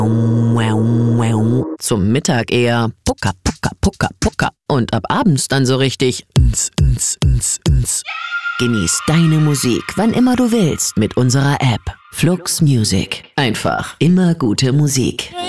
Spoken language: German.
Zum Mittag eher Pucka, Pucka, Pucka, Pucka. Und ab abends dann so richtig Genieß deine Musik, wann immer du willst, mit unserer App Flux Music. Einfach immer gute Musik.